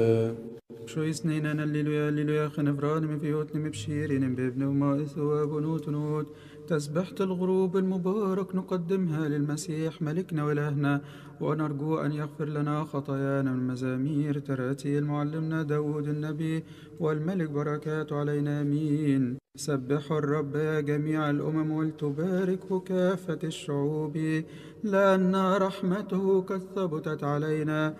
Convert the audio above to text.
شو يسنينا الليلويا الليلويا خنفران من فيوت بشيرين بابن وما ثواب ونوت تسبحة الغروب المبارك نقدمها للمسيح ملكنا وإلهنا ونرجو أن يغفر لنا خطايانا من مزامير تراتيل معلمنا داود النبي والملك بركات علينا آمين. سبحوا الرب يا جميع الأمم ولتباركه كافة الشعوب لأن رحمته قد ثبتت علينا